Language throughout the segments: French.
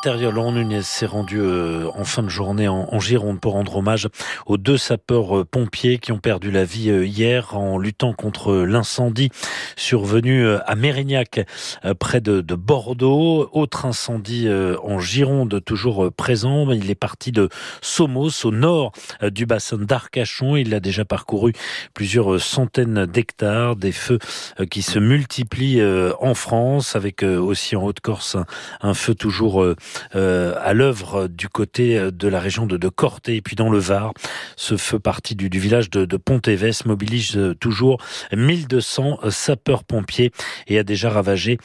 l'Intérieur, Laurent Nunez s'est rendu en fin de journée en Gironde pour rendre hommage aux 2 sapeurs-pompiers qui ont perdu la vie hier en luttant contre l'incendie survenu à Mérignac, près de Bordeaux. Autre incendie en Gironde, toujours présent. Il est parti de Somos, au nord du bassin d'Arcachon. Il a déjà parcouru plusieurs centaines d'hectares. Des feux qui se multiplient en France, avec aussi en Haute-Corse un feu toujours à l'œuvre du côté de la région de Corté. Et puis dans le Var, ce feu parti du village de Pont-Évès mobilise toujours 1200 sapeurs-pompiers et a déjà ravagé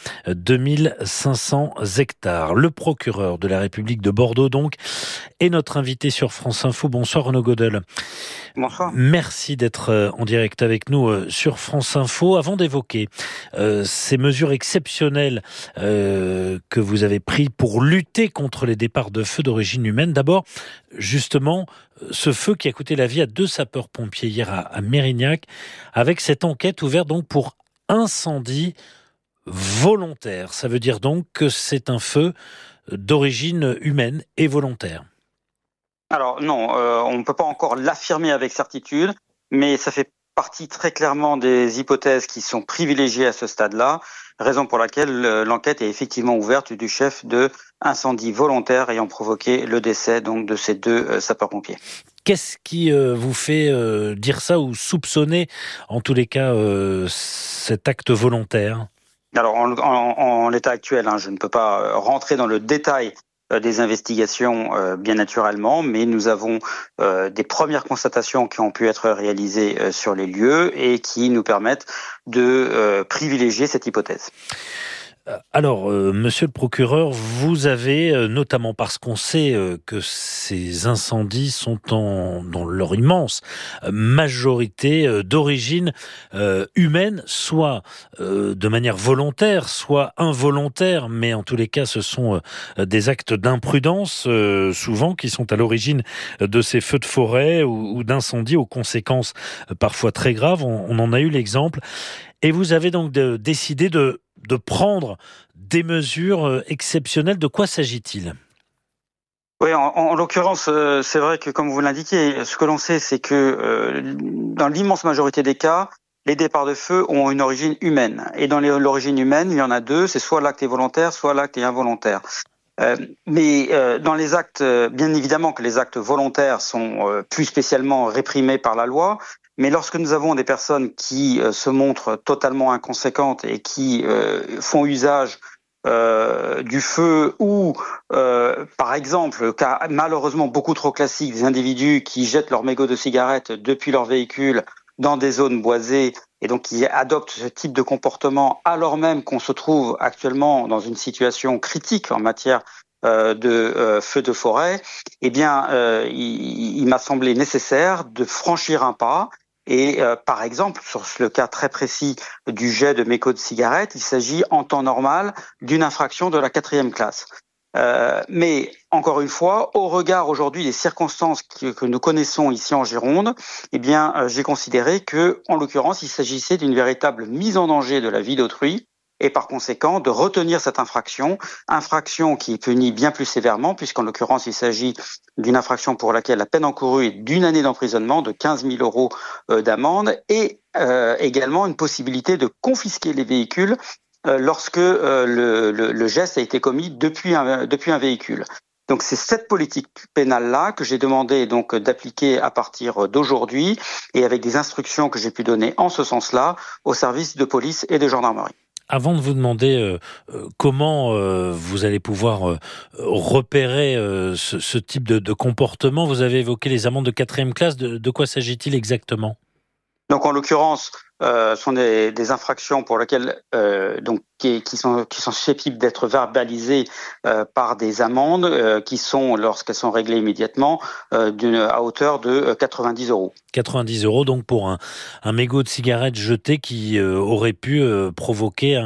2500 hectares. Le procureur de la République de Bordeaux donc est notre invité sur France Info. Bonsoir Renaud Godel. Bonsoir. Merci d'être en direct avec nous sur France Info. Avant d'évoquer ces mesures exceptionnelles que vous avez prises pour lutter contre les départs de feu d'origine humaine, d'abord, justement, ce feu qui a coûté la vie à 2 sapeurs-pompiers hier à Mérignac, avec cette enquête ouverte donc pour incendie volontaire. Ça veut dire donc que c'est un feu d'origine humaine et volontaire. Alors non, on ne peut pas encore l'affirmer avec certitude, mais ça fait partie très clairement des hypothèses qui sont privilégiées à ce stade-là, raison pour laquelle l'enquête est effectivement ouverte du chef de incendie volontaire ayant provoqué le décès donc de ces 2 sapeurs-pompiers. Qu'est-ce qui vous fait dire ça ou soupçonner, en tous les cas, cet acte volontaire ? Alors en l'état actuel, je ne peux pas rentrer dans le détail des investigations bien naturellement, mais nous avons des premières constatations qui ont pu être réalisées sur les lieux et qui nous permettent de privilégier cette hypothèse. Alors, monsieur le procureur, vous avez, notamment parce qu'on sait que ces incendies sont dans leur immense majorité d'origine humaine, soit de manière volontaire, soit involontaire, mais en tous les cas, ce sont des actes d'imprudence, souvent, qui sont à l'origine de ces feux de forêt ou d'incendies aux conséquences parfois très graves. On en a eu l'exemple. Et vous avez donc décidé de prendre des mesures exceptionnelles. De quoi s'agit-il ? Oui, en l'occurrence, c'est vrai que comme vous l'indiquez, ce que l'on sait, c'est que dans l'immense majorité des cas, les départs de feu ont une origine humaine. Et dans l'origine humaine, il y en a 2, c'est soit l'acte est volontaire, soit l'acte est involontaire. Mais dans les actes, bien évidemment que les actes volontaires sont plus spécialement réprimés par la loi, mais lorsque nous avons des personnes qui se montrent totalement inconséquentes et qui font usage du feu ou, par exemple, cas malheureusement beaucoup trop classique, des individus qui jettent leurs mégots de cigarettes depuis leur véhicule dans des zones boisées et donc qui adoptent ce type de comportement alors même qu'on se trouve actuellement dans une situation critique en matière de feux de forêt, eh bien, il m'a semblé nécessaire de franchir un pas. Et par exemple, sur le cas très précis du jet de mégots de cigarettes, il s'agit en temps normal d'une infraction de la 4e classe. Mais encore une fois, au regard aujourd'hui des circonstances que nous connaissons ici en Gironde, eh bien, j'ai considéré que, en l'occurrence, il s'agissait d'une véritable mise en danger de la vie d'autrui. Et par conséquent, de retenir cette infraction qui est punie bien plus sévèrement, puisqu'en l'occurrence, il s'agit d'une infraction pour laquelle la peine encourue est d'1 année d'emprisonnement, de 15 000 euros d'amende, et également une possibilité de confisquer les véhicules lorsque le geste a été commis depuis un véhicule. Donc c'est cette politique pénale-là que j'ai demandé donc d'appliquer à partir d'aujourd'hui, et avec des instructions que j'ai pu donner en ce sens-là aux services de police et de gendarmerie. Avant de vous demander comment vous allez pouvoir repérer ce type de comportement, vous avez évoqué les amendes de 4e classe. De quoi s'agit-il exactement ? Donc en l'occurrence, sont des infractions pour lesquelles qui sont susceptibles d'être verbalisées par des amendes qui sont, lorsqu'elles sont réglées immédiatement, à hauteur de 90 euros. 90 euros donc pour un mégot de cigarette jeté qui aurait pu provoquer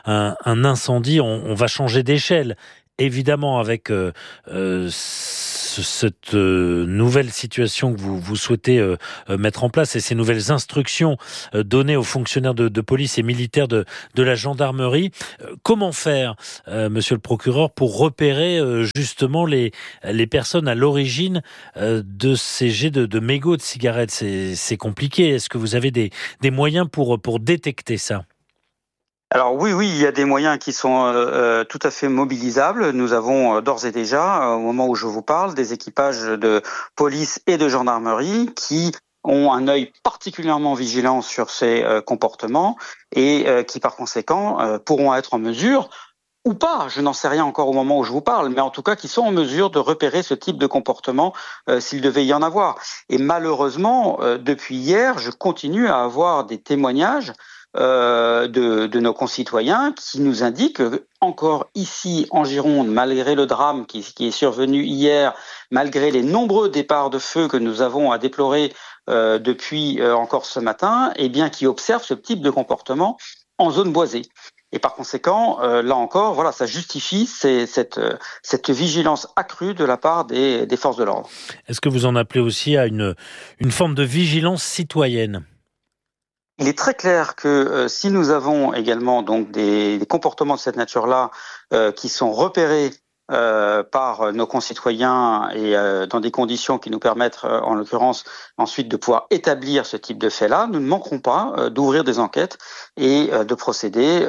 un incendie. On va changer d'échelle, évidemment, avec cette nouvelle situation que vous souhaitez mettre en place et ces nouvelles instructions données aux fonctionnaires de police et militaires de la gendarmerie. Comment faire, monsieur le procureur, pour repérer justement les personnes à l'origine de ces jets de mégots de cigarettes? C'est compliqué. Est-ce que vous avez des moyens pour détecter ça? Alors oui, il y a des moyens qui sont tout à fait mobilisables. Nous avons d'ores et déjà, au moment où je vous parle, des équipages de police et de gendarmerie qui ont un œil particulièrement vigilant sur ces comportements et qui par conséquent pourront être en mesure, ou pas, je n'en sais rien encore au moment où je vous parle, mais en tout cas qui sont en mesure de repérer ce type de comportement s'il devait y en avoir. Et malheureusement, depuis hier, je continue à avoir des témoignages de nos concitoyens qui nous indiquent que, encore ici en Gironde, malgré le drame qui est survenu hier, malgré les nombreux départs de feu que nous avons à déplorer depuis encore ce matin, eh bien, qui observent ce type de comportement en zone boisée. Et par conséquent, là encore, voilà, ça justifie cette vigilance accrue de la part des forces de l'ordre. Est-ce que vous en appelez aussi à une forme de vigilance citoyenne ? Il est très clair que si nous avons également donc des comportements de cette nature-là qui sont repérés par nos concitoyens et dans des conditions qui nous permettent, en l'occurrence, ensuite de pouvoir établir ce type de fait-là, nous ne manquerons pas d'ouvrir des enquêtes et de procéder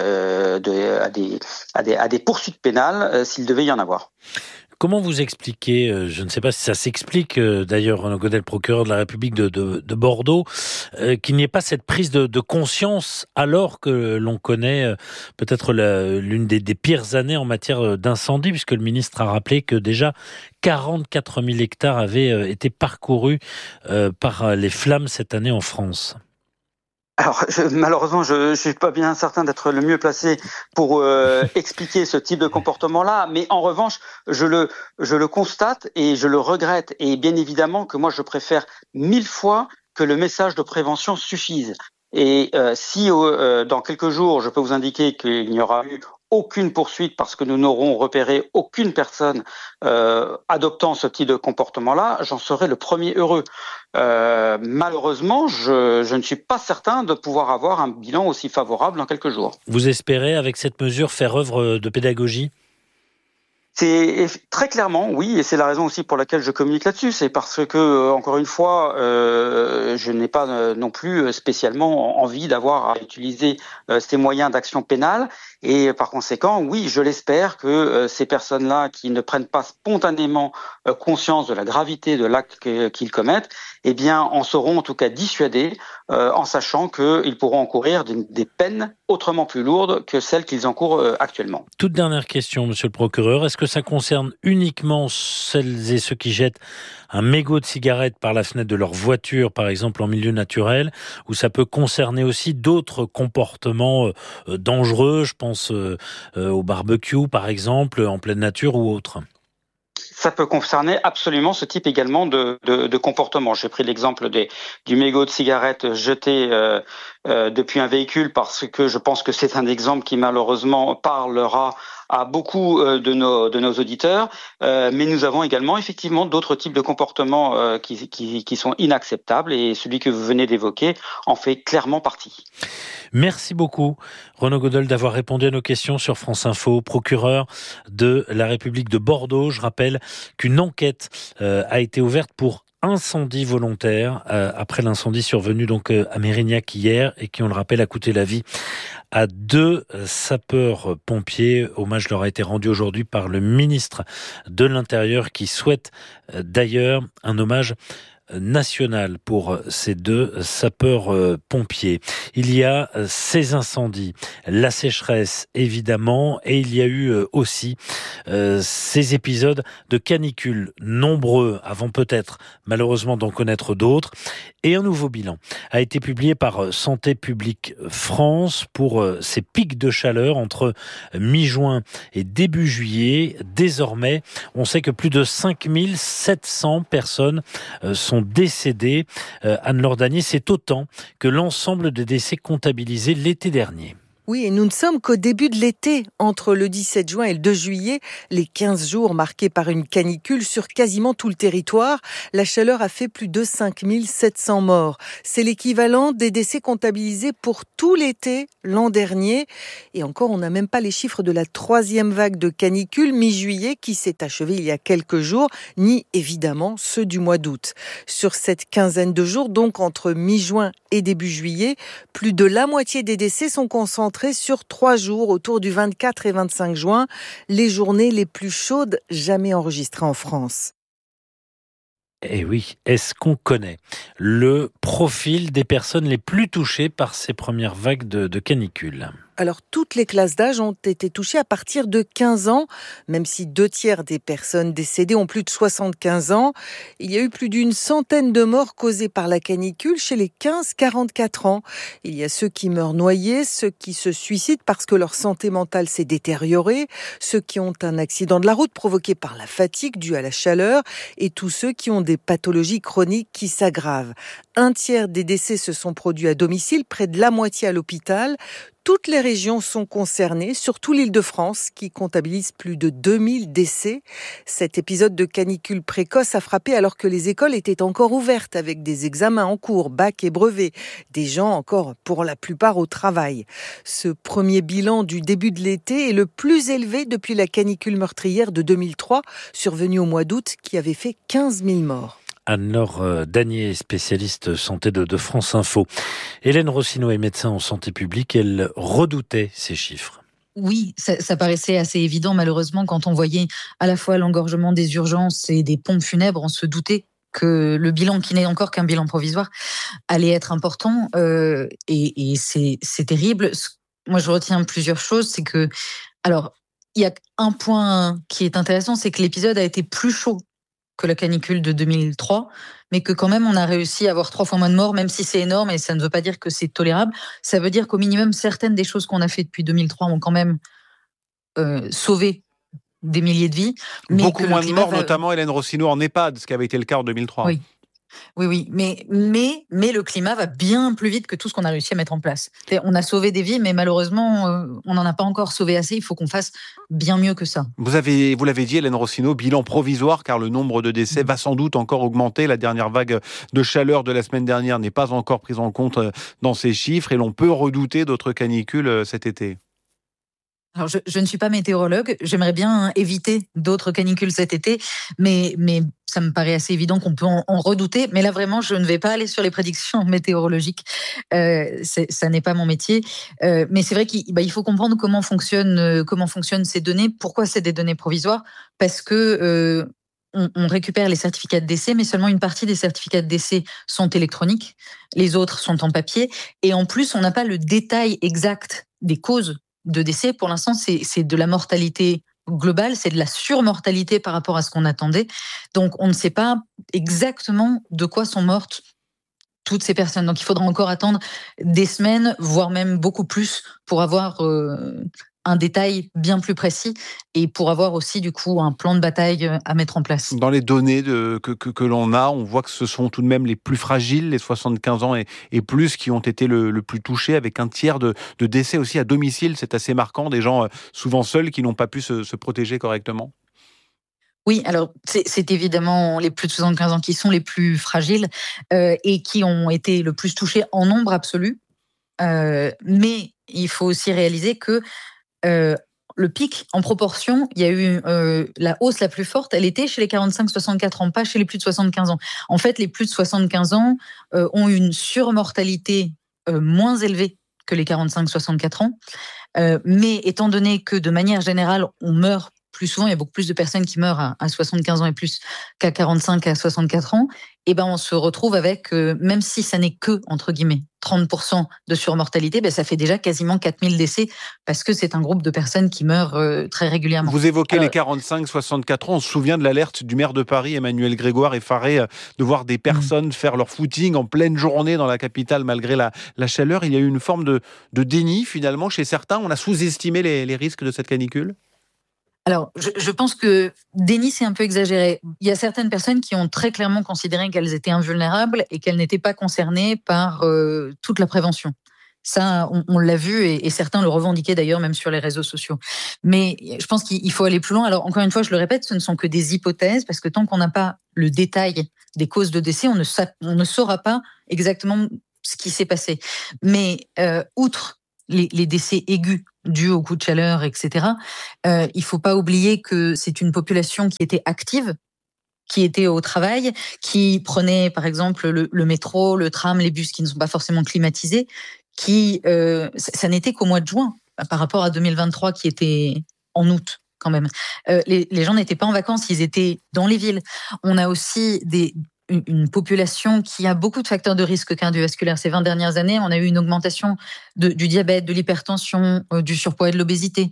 à des poursuites pénales s'il devait y en avoir. Comment vous expliquez, je ne sais pas si ça s'explique d'ailleurs, Renaud Godel, procureur de la République de Bordeaux, qu'il n'y ait pas cette prise de conscience alors que l'on connaît peut-être l'une des pires années en matière d'incendie, puisque le ministre a rappelé que déjà 44 000 hectares avaient été parcourus par les flammes cette année en France. Alors, malheureusement, je suis pas bien certain d'être le mieux placé pour expliquer ce type de comportement-là, mais en revanche, je le constate et je le regrette. Et bien évidemment que moi, je préfère 1000 fois que le message de prévention suffise. Et si dans quelques jours, je peux vous indiquer qu'il n'y aura eu aucune poursuite parce que nous n'aurons repéré aucune personne adoptant ce type de comportement-là, j'en serai le premier heureux. Malheureusement, je ne suis pas certain de pouvoir avoir un bilan aussi favorable dans quelques jours. Vous espérez, avec cette mesure, faire œuvre de pédagogie ? C'est très clairement, oui, et c'est la raison aussi pour laquelle je communique là-dessus. C'est parce que, encore une fois, je n'ai pas non plus spécialement envie d'avoir à utiliser ces moyens d'action pénale. Et par conséquent, oui, je l'espère que ces personnes-là qui ne prennent pas spontanément conscience de la gravité de l'acte qu'ils commettent, eh bien, en seront en tout cas dissuadés, en sachant qu'ils pourront encourir des peines autrement plus lourdes que celles qu'ils encourent actuellement. Toute dernière question, monsieur le procureur. Est-ce que ça concerne uniquement celles et ceux qui jettent un mégot de cigarette par la fenêtre de leur voiture, par exemple en milieu naturel, ou ça peut concerner aussi d'autres comportements dangereux, je pense au barbecue par exemple, en pleine nature ou autre? Ça peut concerner absolument ce type également de comportement. J'ai pris l'exemple du mégot de cigarette jeté depuis un véhicule parce que je pense que c'est un exemple qui malheureusement parlera à beaucoup de nos auditeurs, mais nous avons également effectivement d'autres types de comportements qui sont inacceptables et celui que vous venez d'évoquer en fait clairement partie. Merci beaucoup, Renaud Godel, d'avoir répondu à nos questions sur France Info, procureur de la République de Bordeaux. Je rappelle qu'une enquête a été ouverte pour incendie volontaire après l'incendie survenu donc à Mérignac hier et qui, on le rappelle, a coûté la vie à 2 sapeurs-pompiers. Hommage leur a été rendu aujourd'hui par le ministre de l'Intérieur qui souhaite d'ailleurs un hommage national pour ces 2 sapeurs-pompiers. Il y a ces incendies, la sécheresse évidemment, et il y a eu aussi ces épisodes de canicule nombreux avant peut-être malheureusement d'en connaître d'autres. Et un nouveau bilan a été publié par Santé publique France pour ces pics de chaleur entre mi-juin et début juillet. Désormais, on sait que plus de 5700 personnes sont décédées. Anne-Laure Danier, c'est autant que l'ensemble des décès comptabilisés l'été dernier. Oui, et nous ne sommes qu'au début de l'été. Entre le 17 juin et le 2 juillet, les 15 jours marqués par une canicule sur quasiment tout le territoire, la chaleur a fait plus de 5700 morts. C'est l'équivalent des décès comptabilisés pour tout l'été l'an dernier. Et encore, on n'a même pas les chiffres de la 3e vague de canicule mi-juillet qui s'est achevée il y a quelques jours, ni évidemment ceux du mois d'août. Sur cette quinzaine de jours, donc entre mi-juin et début juillet, plus de la moitié des décès sont concentrés sur 3 jours autour du 24 et 25 juin, les journées les plus chaudes jamais enregistrées en France. Eh oui, est-ce qu'on connaît le profil des personnes les plus touchées par ces premières vagues de canicule ? Alors, toutes les classes d'âge ont été touchées à partir de 15 ans, même si 2/3 des personnes décédées ont plus de 75 ans. Il y a eu plus d'une centaine de morts causées par la canicule chez les 15-44 ans. Il y a ceux qui meurent noyés, ceux qui se suicident parce que leur santé mentale s'est détériorée, ceux qui ont un accident de la route provoqué par la fatigue due à la chaleur et tous ceux qui ont des pathologies chroniques qui s'aggravent. 1/3 des décès se sont produits à domicile, près de la moitié à l'hôpital. Toutes les régions sont concernées, surtout l'Île-de-France, qui comptabilise plus de 2000 décès. Cet épisode de canicule précoce a frappé alors que les écoles étaient encore ouvertes, avec des examens en cours, bac et brevet. Des gens encore, pour la plupart, au travail. Ce premier bilan du début de l'été est le plus élevé depuis la canicule meurtrière de 2003, survenue au mois d'août, qui avait fait 15 000 morts. Anne-Laure Danier, spécialiste santé de France Info. Hélène Rossineau est médecin en santé publique. Elle redoutait ces chiffres. Oui, ça paraissait assez évident. Malheureusement, quand on voyait à la fois l'engorgement des urgences et des pompes funèbres, on se doutait que le bilan, qui n'est encore qu'un bilan provisoire, allait être important. Et c'est terrible. Moi, je retiens plusieurs choses. C'est que, alors, il y a un point qui est intéressant, c'est que l'épisode a été plus chaud que la canicule de 2003, mais que quand même on a réussi à avoir 3 fois moins de morts, même si c'est énorme, et ça ne veut pas dire que c'est tolérable. Ça veut dire qu'au minimum, certaines des choses qu'on a fait depuis 2003 ont quand même sauvé des milliers de vies. Mais beaucoup moins de morts, notamment Hélène Rossineau en EHPAD, ce qui avait été le cas en 2003. Oui, mais le climat va bien plus vite que tout ce qu'on a réussi à mettre en place. On a sauvé des vies, mais malheureusement, on n'en a pas encore sauvé assez. Il faut qu'on fasse bien mieux que ça. Vous l'avez dit, Hélène Rossineau, bilan provisoire, car le nombre de décès va sans doute encore augmenter. La dernière vague de chaleur de la semaine dernière n'est pas encore prise en compte dans ces chiffres, et l'on peut redouter d'autres canicules cet été. Alors, je ne suis pas météorologue, j'aimerais bien éviter d'autres canicules cet été, mais ça me paraît assez évident qu'on peut en redouter. Mais là, vraiment, je ne vais pas aller sur les prédictions météorologiques. Ça n'est pas mon métier. Mais c'est vrai qu'il faut comprendre comment fonctionnent ces données. Pourquoi c'est des données provisoires ? Parce que on récupère les certificats de décès, mais seulement une partie des certificats de décès sont électroniques. Les autres sont en papier. Et en plus, on n'a pas le détail exact des causes de décès. Pour l'instant, c'est de la mortalité globale, c'est de la surmortalité par rapport à ce qu'on attendait. Donc, on ne sait pas exactement de quoi sont mortes toutes ces personnes. Donc, il faudra encore attendre des semaines, voire même beaucoup plus, pour avoir un détail bien plus précis et pour avoir aussi, du coup, un plan de bataille à mettre en place. Dans les données que l'on a, on voit que ce sont tout de même les plus fragiles, les 75 ans et plus, qui ont été le plus touchés, avec 1/3 de décès aussi à domicile. C'est assez marquant, des gens souvent seuls qui n'ont pas pu se protéger correctement. Oui, alors c'est évidemment les plus de 75 ans qui sont les plus fragiles et qui ont été le plus touchés en nombre absolu. Mais il faut aussi réaliser que le pic en proportion, il y a eu la hausse la plus forte, elle était chez les 45-64 ans, pas chez les plus de 75 ans. En fait, les plus de 75 ans ont une surmortalité moins élevée que les 45-64 ans. Mais étant donné que de manière générale, on meurt plus souvent, il y a beaucoup plus de personnes qui meurent à 75 ans et plus qu'à 45 à 64 ans, et ben on se retrouve avec, même si ça n'est que, entre guillemets, 30% de surmortalité, ça fait déjà quasiment 4000 décès, parce que c'est un groupe de personnes qui meurent très régulièrement. Vous évoquez les 45-64 ans, on se souvient de l'alerte du maire de Paris, Emmanuel Grégoire, effaré de voir des personnes faire leur footing en pleine journée dans la capitale, malgré la chaleur. Il y a eu une forme de déni, finalement, chez certains. On a sous-estimé les risques de cette canicule. Alors, je pense que déni, c'est un peu exagéré. Il y a certaines personnes qui ont très clairement considéré qu'elles étaient invulnérables et qu'elles n'étaient pas concernées par toute la prévention. Ça, on l'a vu et certains le revendiquaient d'ailleurs même sur les réseaux sociaux. Mais je pense qu'il faut aller plus loin. Alors encore une fois, je le répète, ce ne sont que des hypothèses parce que tant qu'on n'a pas le détail des causes de décès, on ne saura pas exactement ce qui s'est passé. Mais outre les décès aigus dus aux coups de chaleur, etc., il ne faut pas oublier que c'est une population qui était active, qui étaient au travail, qui prenaient par exemple le métro, le tram, les bus qui ne sont pas forcément climatisés, ça n'était qu'au mois de juin par rapport à 2023 qui était en août quand même. Les gens n'étaient pas en vacances, ils étaient dans les villes. On a aussi une population qui a beaucoup de facteurs de risque cardiovasculaire. Ces 20 dernières années, on a eu une augmentation du diabète, de l'hypertension, du surpoids et de l'obésité.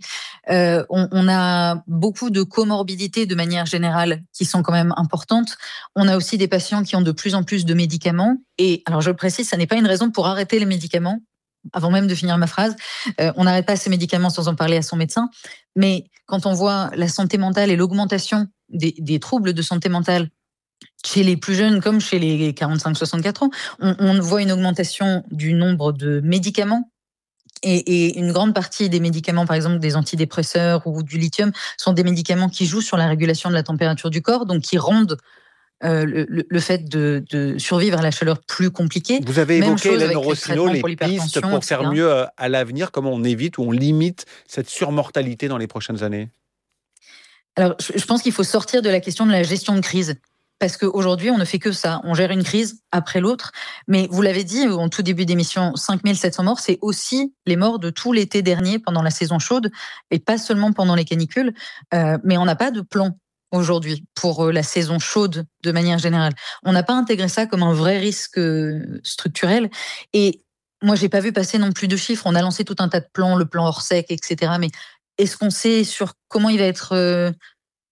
On a beaucoup de comorbidités de manière générale qui sont quand même importantes. On a aussi des patients qui ont de plus en plus de médicaments. Et alors, je le précise, ça n'est pas une raison pour arrêter les médicaments. Avant même de finir ma phrase, on n'arrête pas ces médicaments sans en parler à son médecin. Mais quand on voit la santé mentale et l'augmentation des troubles de santé mentale chez les plus jeunes comme chez les 45-64 ans, on voit une augmentation du nombre de médicaments et une grande partie des médicaments, par exemple des antidépresseurs ou du lithium, sont des médicaments qui jouent sur la régulation de la température du corps, donc qui rendent le fait de survivre à la chaleur plus compliqué. Vous avez évoqué, Hélène Rossineau, les pistes pour faire mieux à l'avenir, comment on évite ou on limite cette surmortalité dans les prochaines années? Alors, je pense qu'il faut sortir de la question de la gestion de crise. Parce qu'aujourd'hui, on ne fait que ça. On gère une crise après l'autre. Mais vous l'avez dit en tout début d'émission, 5700 morts, c'est aussi les morts de tout l'été dernier pendant la saison chaude et pas seulement pendant les canicules. Mais on n'a pas de plan aujourd'hui pour la saison chaude de manière générale. On n'a pas intégré ça comme un vrai risque structurel. Et moi, j'ai pas vu passer non plus de chiffres. On a lancé tout un tas de plans, le plan Orsec, etc. Mais est-ce qu'on sait sur comment il va être évalué ?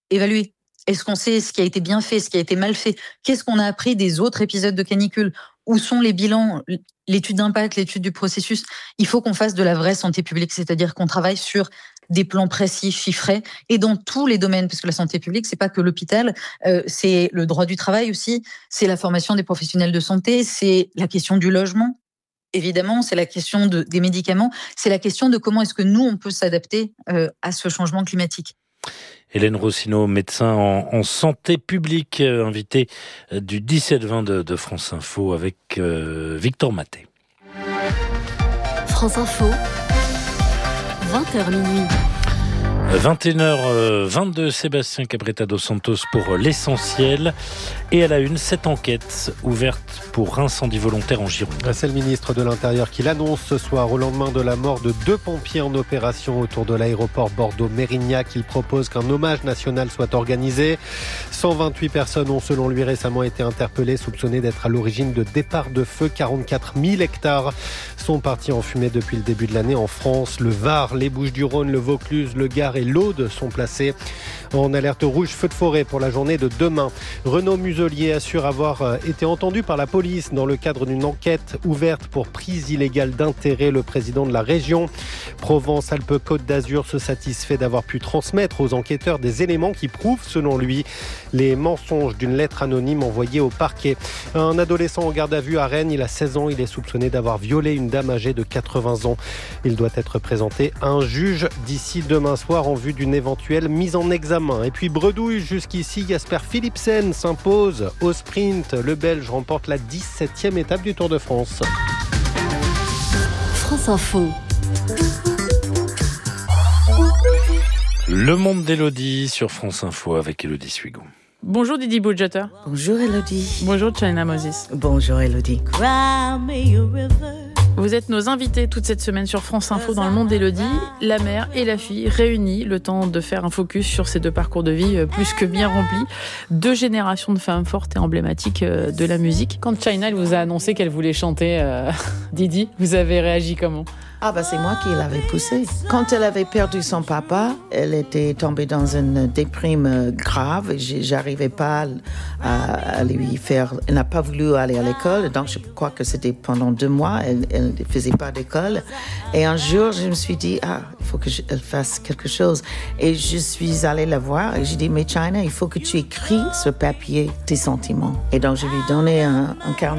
Est-ce qu'on sait ce qui a été bien fait, ce qui a été mal fait? Qu'est-ce qu'on a appris des autres épisodes de canicule? Où sont les bilans, l'étude d'impact, l'étude du processus? Il faut qu'on fasse de la vraie santé publique, c'est-à-dire qu'on travaille sur des plans précis, chiffrés, et dans tous les domaines, parce que la santé publique, c'est pas que l'hôpital, c'est le droit du travail aussi, c'est la formation des professionnels de santé, c'est la question du logement. Évidemment, c'est la question des médicaments, c'est la question de comment est-ce que nous, on peut s'adapter à ce changement climatique. Hélène Rossineau, médecin en santé publique, invitée du 17-20 de France Info avec Victor Maté. France Info, 20h minuit. 21h22, Sébastien Cabretta dos Santos pour l'essentiel. Et à la une, cette enquête ouverte pour incendie volontaire en Gironde. C'est le ministre de l'Intérieur qui l'annonce ce soir au lendemain de la mort de 2 pompiers en opération autour de l'aéroport Bordeaux-Mérignac. Il propose qu'un hommage national soit organisé. 128 personnes ont selon lui récemment été interpellées, soupçonnées d'être à l'origine de départs de feu. 44 000 hectares sont partis en fumée depuis le début de l'année en France. Le Var, les Bouches-du-Rhône, le Vaucluse, le Gard et l'Aude sont placés en alerte rouge feu de forêt pour la journée de demain. Renaud Muselier assure avoir été entendu par la police dans le cadre d'une enquête ouverte pour prise illégale d'intérêt. Le président de la région Provence-Alpes-Côte d'Azur se satisfait d'avoir pu transmettre aux enquêteurs des éléments qui prouvent, selon lui, les mensonges d'une lettre anonyme envoyée au parquet. Un adolescent en garde à vue à Rennes, il a 16 ans, il est soupçonné d'avoir violé une dame âgée de 80 ans. Il doit être présenté à un juge d'ici demain soir en vue d'une éventuelle mise en examen. Et puis bredouille jusqu'ici, Jasper Philipsen s'impose au sprint. Le Belge remporte la 17e étape du Tour de France. France Info. Le monde d'Élodie sur France Info avec Élodie Suigon. Bonjour Didi Budgeter. Bonjour Élodie. Bonjour China Moses. Bonjour Élodie. Vous êtes nos invités toute cette semaine sur France Info dans le monde d'Élodie. La mère et la fille réunies, le temps de faire un focus sur ces 2 parcours de vie plus que bien remplis. 2 générations de femmes fortes et emblématiques de la musique. Quand China elle vous a annoncé qu'elle voulait chanter Didi, vous avez réagi comment ? C'est moi qui l'avais poussée. Quand elle avait perdu son papa, elle était tombée dans une déprime grave. J'arrivais pas à lui faire... Elle n'a pas voulu aller à l'école, donc je crois que c'était pendant 2 mois. Elle ne faisait pas d'école. Et un jour, je me suis dit, il faut qu'elle fasse quelque chose. Et je suis allée la voir et j'ai dit, mais China, il faut que tu écris sur papier tes sentiments. Et donc, je lui ai donné un carnet.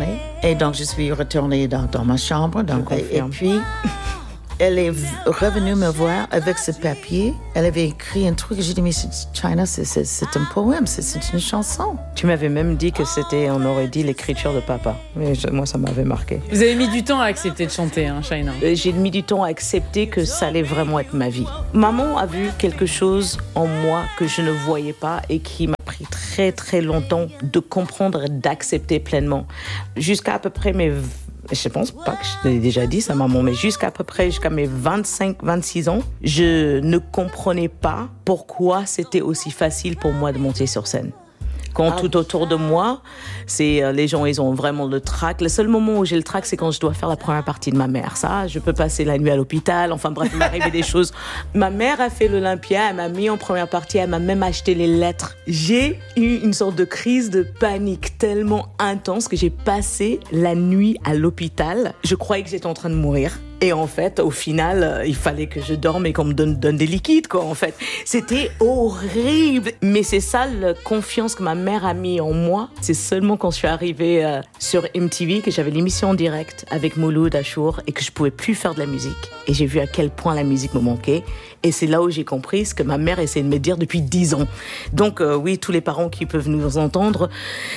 Et donc, je suis retournée dans ma chambre. Et puis, elle est revenue me voir avec ce papier. Elle avait écrit un truc. J'ai dit, mais China, c'est un poème, c'est une chanson. Tu m'avais même dit que on aurait dit l'écriture de papa. Mais moi, ça m'avait marqué. Vous avez mis du temps à accepter de chanter, China. J'ai mis du temps à accepter que ça allait vraiment être ma vie. Maman a vu quelque chose en moi que je ne voyais pas et qui m'a pris très, très longtemps de comprendre et d'accepter pleinement. Jusqu'à peu près je pense pas que je l'ai déjà dit ça, maman, mais jusqu'à mes 25-26 ans, je ne comprenais pas pourquoi c'était aussi facile pour moi de monter sur scène. Quand tout autour de moi, les gens, ils ont vraiment le trac. Le seul moment où j'ai le trac, c'est quand je dois faire la première partie de ma mère. Ça, je peux passer la nuit à l'hôpital. Enfin bref, il m'est arrivé des choses. Ma mère a fait l'Olympia, elle m'a mis en première partie, elle m'a même acheté les lettres. J'ai eu une sorte de crise de panique tellement intense que j'ai passé la nuit à l'hôpital. Je croyais que j'étais en train de mourir. Et en fait, au final, il fallait que je dorme et qu'on me donne des liquides, quoi, en fait. C'était horrible. Mais c'est ça, la confiance que ma mère a mis en moi. C'est seulement quand je suis arrivée sur MTV que j'avais l'émission en direct avec Mouloud Achour et que je pouvais plus faire de la musique. Et j'ai vu à quel point la musique me manquait. Et c'est là où j'ai compris ce que ma mère essayait de me dire depuis 10 ans. Donc, oui, tous les parents qui peuvent nous entendre,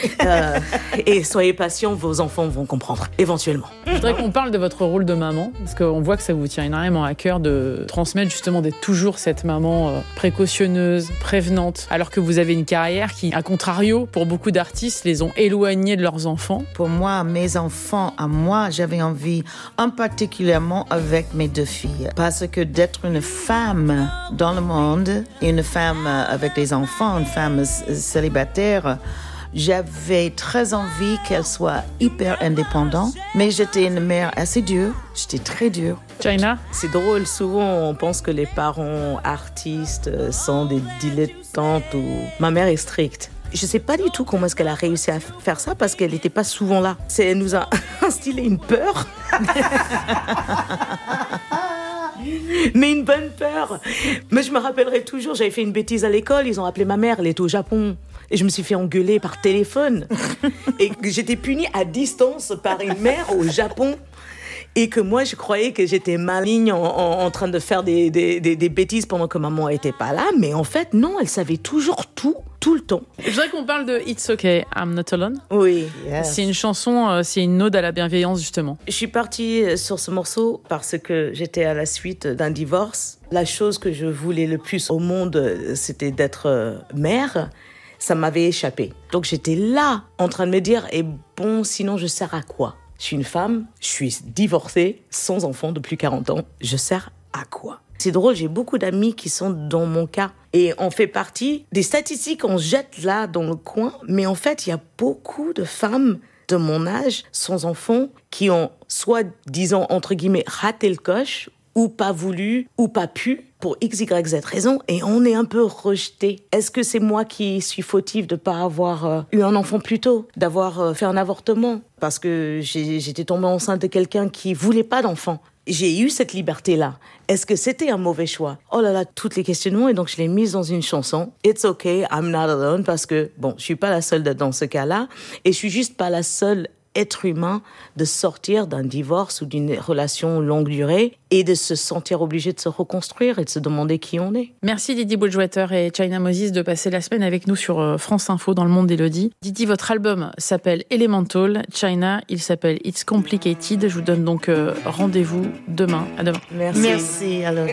et soyez patients, vos enfants vont comprendre, éventuellement. Je voudrais qu'on parle de votre rôle de maman, parce qu'on voit que ça vous tient énormément à cœur de transmettre justement d'être toujours cette maman précautionneuse, prévenante, alors que vous avez une carrière qui, à contrario, pour beaucoup d'artistes, les ont éloignés de leurs enfants. Pour moi, mes enfants, à moi, j'avais envie, en particulièrement avec mes 2 filles, parce que d'être une femme dans le monde, une femme avec des enfants, une femme célibataire, j'avais très envie qu'elle soit hyper indépendante, mais j'étais une mère assez dure, j'étais très dure. China? C'est drôle, souvent on pense que les parents artistes sont des dilettantes ou... Ma mère est stricte. Je sais pas du tout comment est-ce qu'elle a réussi à faire ça parce qu'elle n'était pas souvent là. Elle nous a instillé une peur. Mais une bonne peur. Mais je me rappellerai toujours, j'avais fait une bêtise à l'école, ils ont appelé ma mère, elle était au Japon. Et je me suis fait engueuler par téléphone. Et j'étais punie à distance par une mère au Japon. Et que moi, je croyais que j'étais maligne en train de faire des bêtises pendant que maman n'était pas là. Mais en fait, non, elle savait toujours tout le temps. Je voudrais qu'on parle de It's Okay, I'm Not Alone. Oui. Yes. C'est une chanson, c'est une ode à la bienveillance, justement. Je suis partie sur ce morceau parce que j'étais à la suite d'un divorce. La chose que je voulais le plus au monde, c'était d'être mère. Ça m'avait échappé. Donc j'étais là, en train de me dire, sinon je sers à quoi ? Je suis une femme, je suis divorcée, sans enfant depuis 40 ans. Je sers à quoi ? C'est drôle, j'ai beaucoup d'amis qui sont dans mon cas. Et on fait partie des statistiques qu'on jette là dans le coin. Mais en fait, il y a beaucoup de femmes de mon âge, sans enfants, qui ont soit, disons, entre guillemets, raté le coche, ou pas voulu, ou pas pu, pour X, Y, Z raison, et on est un peu rejeté. Est-ce que c'est moi qui suis fautive de ne pas avoir eu un enfant plus tôt, d'avoir fait un avortement ? Parce que j'étais tombée enceinte de quelqu'un qui ne voulait pas d'enfant. J'ai eu cette liberté-là. Est-ce que c'était un mauvais choix ? Oh là là, toutes les questionnements, et donc je l'ai mise dans une chanson. It's okay, I'm not alone, parce que, je ne suis pas la seule dans ce cas-là, et je ne suis juste pas la seule être humain de sortir d'un divorce ou d'une relation longue durée et de se sentir obligé de se reconstruire et de se demander qui on est. Merci Didi Bridgewater et China Moses de passer la semaine avec nous sur France Info dans le monde d'Élodie. Didi, votre album s'appelle Elemental. China, il s'appelle It's Complicated. Je vous donne donc rendez-vous demain. À demain. Merci. Alors.